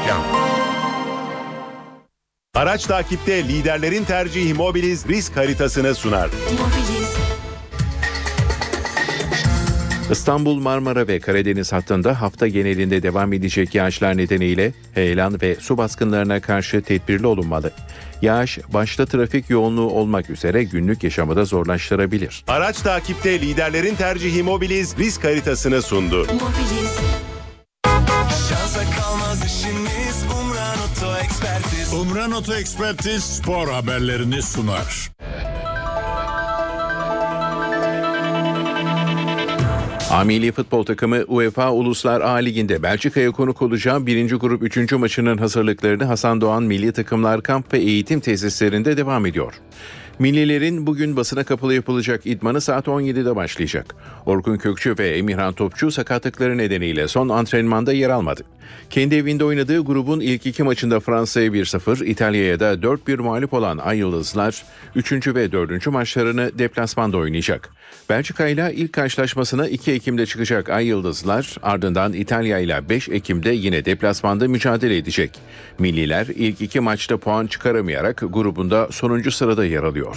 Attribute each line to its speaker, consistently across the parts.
Speaker 1: Reklam. Araç takipte liderlerin tercihi Mobiliz risk haritasını sunar. İstanbul, Marmara ve Karadeniz hattında hafta genelinde devam edecek yağışlar nedeniyle heyelan ve su baskınlarına karşı tedbirli olunmalı. Yağış başta trafik yoğunluğu olmak üzere günlük yaşamı da zorlaştırabilir. Araç takipte liderlerin tercihi Mobiliz risk haritasını sundu. Mobiliz.
Speaker 2: Umran Oto Ekspertiz spor haberlerini sunar.
Speaker 3: A Milli Futbol Takımı UEFA Uluslar A Ligi'nde Belçika'ya konuk olacağı 1. grup 3. maçının hazırlıklarını Hasan Doğan Milli Takımlar Kamp ve Eğitim Tesislerinde devam ediyor. Millilerin bugün basına kapalı yapılacak idmanı saat 17'de başlayacak. Orkun Kökçü ve Emirhan Topçu sakatlıkları nedeniyle son antrenmanda yer almadı. Kendi evinde oynadığı grubun ilk 2 maçında Fransa'ya 1-0, İtalya'ya da 4-1 mağlup olan Ay Yıldızlar 3. ve 4. maçlarını deplasmanda oynayacak. Belçika ile ilk karşılaşmasına 2 Ekim'de çıkacak Ay Yıldızlar, ardından İtalya ile 5 Ekim'de yine deplasmanda mücadele edecek. Milliler ilk 2 maçta puan çıkaramayarak grubunda sonuncu sırada yer alıyor.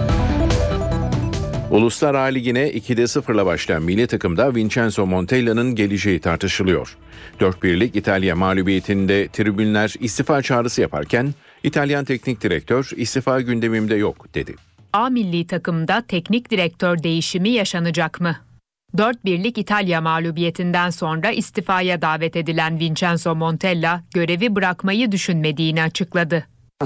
Speaker 3: Uluslar A Ligi'ne 2'de 0'la başlayan milli takımda Vincenzo Montella'nın geleceği tartışılıyor. 4-1'lik İtalya mağlubiyetinde tribünler istifa çağrısı yaparken İtalyan teknik direktör istifa gündemimde yok dedi.
Speaker 4: A milli takımda teknik direktör değişimi yaşanacak mı? 4-1'lik İtalya mağlubiyetinden sonra istifaya davet edilen Vincenzo Montella görevi bırakmayı düşünmediğini açıkladı.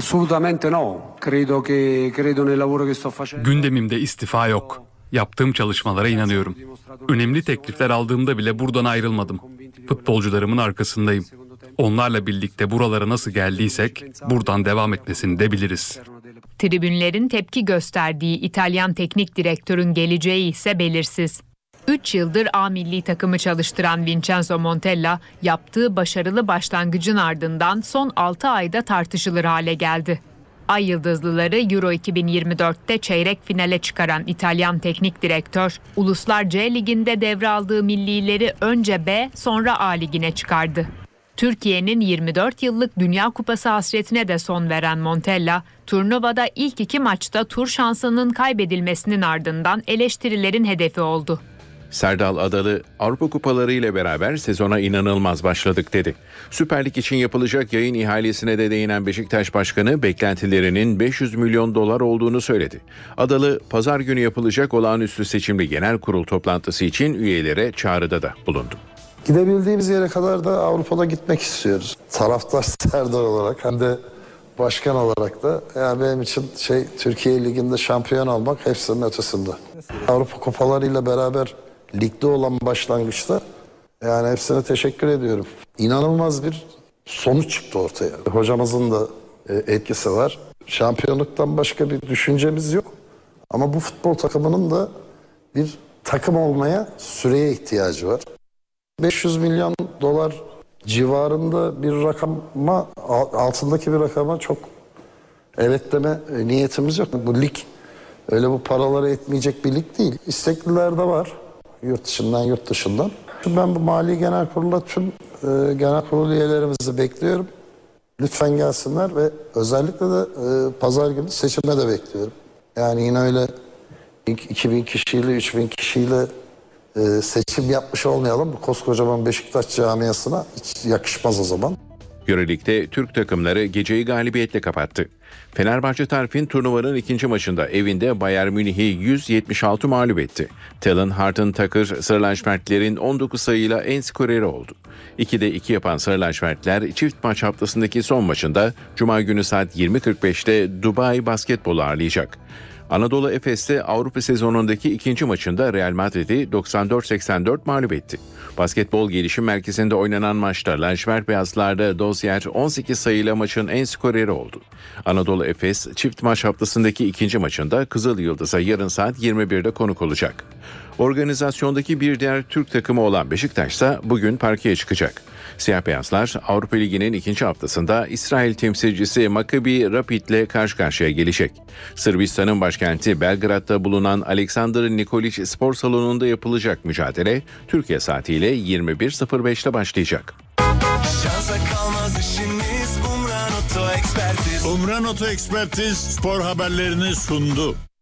Speaker 5: Gündemimde istifa yok. Yaptığım çalışmalara inanıyorum. Önemli teklifler aldığımda bile buradan ayrılmadım. Futbolcularımın arkasındayım. Onlarla birlikte buralara nasıl geldiysek buradan devam etmesini de biliriz.
Speaker 4: Tribünlerin tepki gösterdiği İtalyan teknik direktörün geleceği ise belirsiz. 3 yıldır A milli takımı çalıştıran Vincenzo Montella yaptığı başarılı başlangıcın ardından son 6 ayda tartışılır hale geldi. Ay Yıldızlıları Euro 2024'te çeyrek finale çıkaran İtalyan teknik direktör, Uluslar C Ligi'nde devraldığı millileri önce B sonra A Ligi'ne çıkardı. Türkiye'nin 24 yıllık Dünya Kupası hasretine de son veren Montella, turnuvada ilk 2 maçta tur şansının kaybedilmesinin ardından eleştirilerin hedefi oldu.
Speaker 3: Serdal Adalı, Avrupa Kupaları ile beraber sezona inanılmaz başladık dedi. Süper Lig için yapılacak yayın ihalesine de değinen Beşiktaş Başkanı beklentilerinin 500 milyon dolar olduğunu söyledi. Adalı, pazar günü yapılacak olağanüstü seçimli genel kurul toplantısı için üyelere çağrıda da bulundu.
Speaker 6: Gidebildiğimiz yere kadar da Avrupa'da gitmek istiyoruz. Taraftar Serdar olarak hem de başkan olarak da yani benim için Türkiye Ligi'nde şampiyon olmak hepsinin ötesinde. Avrupa kupalarıyla beraber ligde olan başlangıçta yani hepsine teşekkür ediyorum. İnanılmaz bir sonuç çıktı ortaya. Hocamızın da etkisi var. Şampiyonluktan başka bir düşüncemiz yok. Ama bu futbol takımının da bir takım olmaya süreye ihtiyacı var. 500 milyon dolar civarında bir rakama, altındaki bir rakama çok evet deme niyetimiz yok. Bu lig öyle bu paraları etmeyecek bir lig değil. İstekliler de var. Yurt dışından, yurt dışından. Ben bu Mali Genel Kurulu'na tüm genel kurul üyelerimizi bekliyorum. Lütfen gelsinler ve özellikle de pazar günü seçime de bekliyorum. Yani yine öyle 2000 kişiyle, 3000 kişiyle seçim yapmış olmayalım. Bu koskocaman Beşiktaş camiasına hiç yakışmaz o zaman.
Speaker 3: Euroleague'de Türk takımları geceyi galibiyetle kapattı. Fenerbahçe Tarfin turnuvanın ikinci maçında evinde Bayern Münih'i 176 mağlup etti. Talon Harten-Tucker Sarı lacivertlerin 19 sayıyla en skoreri oldu. 2'de 2 yapan Sarı lacivertler çift maç haftasındaki son maçında Cuma günü saat 20.45'te Dubai Basketbol'u ağırlayacak. Anadolu Efes'te Avrupa sezonundaki ikinci maçında Real Madrid'i 94-84 mağlup etti. Basketbol Gelişim Merkezi'nde oynanan maçta lacivert beyazlarda Dozier 18 sayıyla maçın en skoreri oldu. Anadolu Efes çift maç haftasındaki ikinci maçında Kızıl Yıldız'a yarın saat 21'de konuk olacak. Organizasyondaki bir diğer Türk takımı olan Beşiktaş ise bugün parkeye çıkacak. Siyah beyazlar Avrupa Ligi'nin ikinci haftasında İsrail temsilcisi Maccabi Rapid'le karşı karşıya gelecek. Sırbistan'ın başkenti Belgrad'da bulunan Aleksandar Nikoliç Spor Salonu'nda yapılacak mücadele Türkiye saatiyle 21.05'te başlayacak. Şansa kalma.
Speaker 7: olmaz işimiz. Umran Oto Ekspertiz.
Speaker 2: Umran Oto Ekspertiz spor haberlerini sundu.